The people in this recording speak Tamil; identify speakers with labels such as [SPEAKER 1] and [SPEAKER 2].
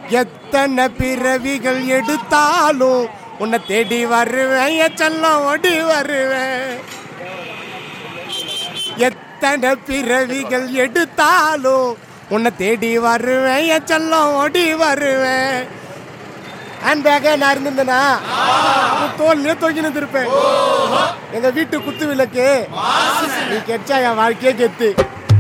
[SPEAKER 1] எத்தனை பிறவிகள் எடுத்தாலும் உன்னை தேடி வருவேன் என் செல்லம் ஓடி வருவேன். எத்தனை பிறவிகள் எடுத்தாலும் உன்னை தேடி வருவேன் என் செல்லம் ஓடி வருவேன். ஹேண்ட் பேக்கே நான் இருந்திருந்தேனா தோல்லையே தொங்கினு இருப்பேன். எங்க வீட்டு குத்து விளக்கு நீ கெச்சா என் வாழ்க்கையே கெத்து.